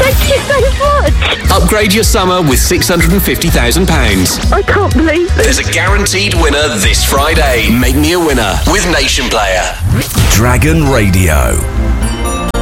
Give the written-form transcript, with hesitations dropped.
Thank you so much. Upgrade your summer with £650,000. I can't believe this. There's a guaranteed winner this Friday. Make me a winner with Nation Player. Dragon Radio.